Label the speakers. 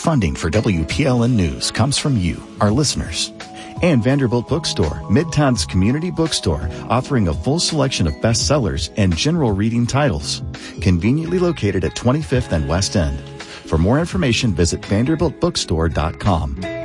Speaker 1: Funding for WPLN News comes from you, our listeners. And Vanderbilt Bookstore, Midtown's community bookstore, offering a full selection of bestsellers and general reading titles. Conveniently located at 25th and West End. For more information, visit vanderbiltbookstore.com.